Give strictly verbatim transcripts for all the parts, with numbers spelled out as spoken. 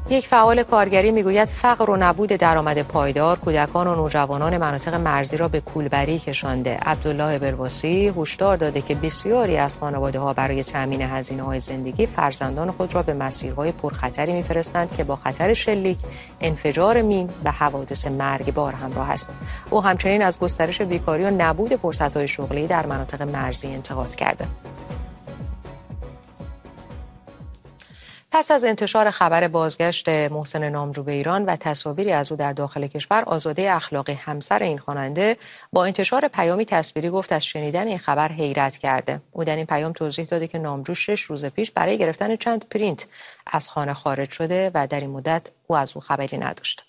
یک فعال کارگری میگوید فقر و نبود درآمد پایدار کودکان و نوجوانان مناطق مرزی را به کولبری کشانده. عبدالله برواسی هشدار داده که بسیاری از خانواده‌ها برای تأمین هزینه‌های زندگی فرزندان خود را به مسیرهای پرخطری می‌فرستند که با خطر شلیک، انفجار مین و حوادث مرگبار همراه است. او همچنین از گسترش بیکاری و نبود فرصت‌های شغلی در مناطق مرزی انتقاد کرده. پس از انتشار خبر بازگشت محسن نامجو به ایران و تصاویری از او در داخل کشور، آزاده اخلاقی همسر این خواننده با انتشار پیامی تصویری گفت از شنیدن این خبر حیرت کرده. او در این پیام توضیح داده که نامجو شش روز پیش برای گرفتن چند پرینت از خانه خارج شده و در این مدت او از او خبری نداشت.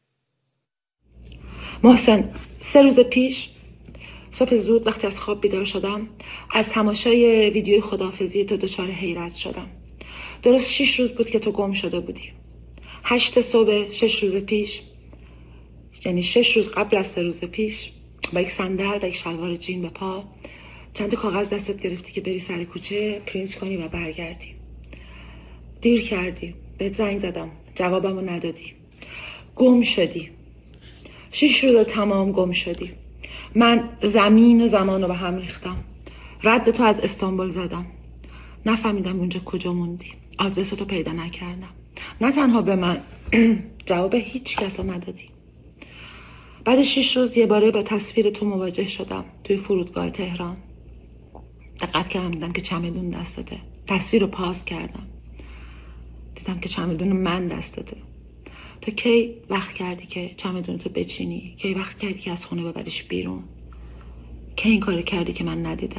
محسن، سه روز پیش صبح زود وقتی از خواب بیدار شدم، از تماشای ویدیوی خداحافظی تو دچار حیرت شدم. درست شش روز بود که تو گم شده بودی. هشت صبح شش روز پیش، یعنی شش روز قبل از سه روز پیش، با یک صندل و یک شلوار جین به پا چند تا کاغذ دستت گرفتی که بری سر کوچه پرینت کنی و برگردی. دیر کردی، بهت زنگ زدم، جوابمو ندادی. گم شدی. شش روز تمام گم شدی. من زمین و زمان رو به هم ریختم. رد تو از استانبول زدم. نفهمیدم اونجا کجا موندی. آدرس تو پیدا نکردم. نه تنها به من، جواب هیچ کس رو ندادی. بعد شش روز یه باره با تصویر تو مواجه شدم توی فرودگاه تهران. دقت کردم دیدم که چمدون دستته. تصویر رو پاس کردم. دیدم که چمدون من دستته. تو کی وقت کردی که چمدون تو بچینی؟ کی وقت کردی که از خونه ببریش بیرون؟ کی این کارو کردی که من ندیدم؟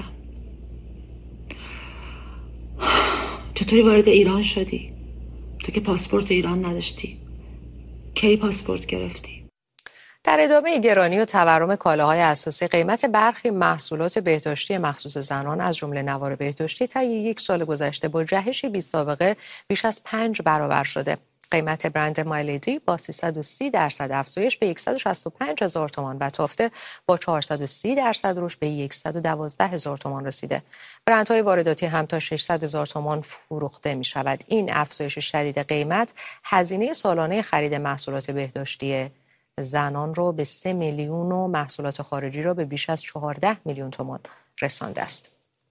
چطوری وارد ایران شدی؟ تو که پاسپورت ایران نداشتی. کی پاسپورت گرفتی؟ در ادامه گرانی و تورم کالاهای اساسی، قیمت برخی محصولات بهداشتی مخصوص زنان از جمله نوار بهداشتی طی یک سال گذشته با جهشی بی سابقه بیش از پنج برابر شده. قیمت برند مایلیدی با سیصد و سی درصد افزایش به صد و شصت و پنج هزار تومان و تافته با چهارصد و سی درصد رشد به صد و دوازده هزار تومان رسیده. برندهای وارداتی هم تا ششصد هزار تومان فروخته می شود. این افزایش شدید قیمت هزینه سالانه خرید محصولات بهداشتی زنان رو به سه میلیون و محصولات خارجی را به بیش از چهارده میلیون تومان رسانده است.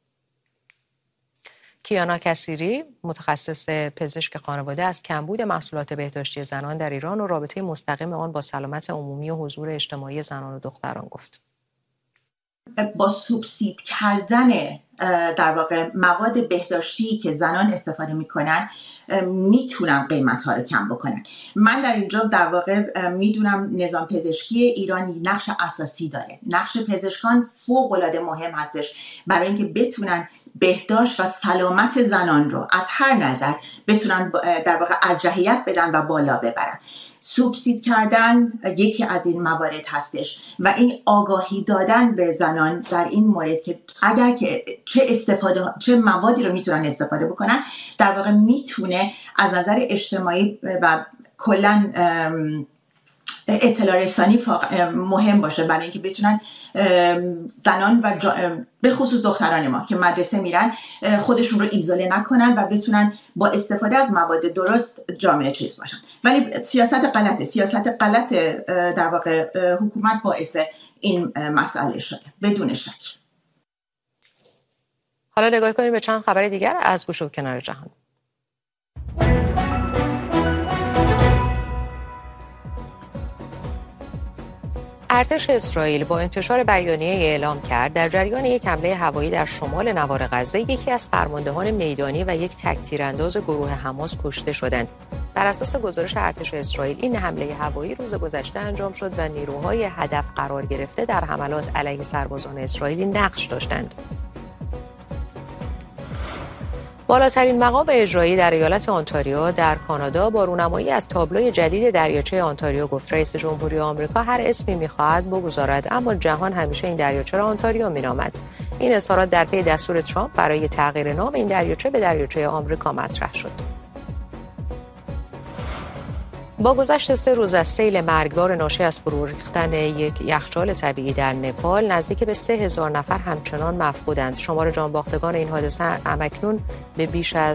کیانا کثیری، متخصص پزشک خانواده، از کمبود محصولات بهداشتی زنان در ایران و رابطه مستقیم آن با سلامت عمومی و حضور اجتماعی زنان و دختران گفت. با سوبسید کردن در واقع مواد بهداشتی که زنان استفاده میکنن میتونن قیمت ها رو کم بکنن. من در اینجا در واقع میدونم نظام پزشکی ایران نقش اساسی داره. نقش پزشکان فوق العاده مهم هستش برای اینکه بتونن بهداشت و سلامت زنان رو از هر نظر بتونن در واقع ارجحیت بدن و بالا ببرن. سوبسید کردن یکی از این موارد هستش و این آگاهی دادن به زنان در این مورد که اگر که چه استفاده چه موادی رو میتونن استفاده بکنن، در واقع میتونه از نظر اجتماعی و کلا اطلاع رسانی مهم باشه برای اینکه بتونن زنان و به خصوص دختران ما که مدرسه میرن خودشون رو ایزوله نکنن و بتونن با استفاده از مواد درست جامعه چیز باشن. ولی سیاست غلطه سیاست غلط در واقع حکومت باعث این مسئله شده بدون شک. حالا نگاه کنیم به چند خبر دیگر از گوشه و کنار جهان. ارتش اسرائیل با انتشار بیانیه اعلام کرد در جریان یک حمله هوایی در شمال نوار غزه یکی از فرماندهان میدانی و یک تک تیرانداز گروه حماس کشته شدند. بر اساس گزارش ارتش اسرائیل این حمله هوایی روز گذشته انجام شد و نیروهای هدف قرار گرفته در حملات علیه سربازان اسرائیلی نقش داشتند. بالاترین مقام اجرایی در ایالت آنتاریو در کانادا با رونمایی از تابلوی جدید دریاچه آنتاریو گفت رئیس جمهوری آمریکا هر اسمی می‌خواهد بگذارد، اما جهان همیشه این دریاچه را آنتاریو می‌نامد. این اظهارات در پی دستور ترامپ برای تغییر نام این دریاچه به دریاچه آمریکا مطرح شد. با گذشت سه روز از سیل مرگبار ناشی از فرو ریختن یک یخچال طبیعی در نپال، نزدیک به سه هزار نفر همچنان مفقودند. شمار جانباختگان این حادثه همکنون به بیش از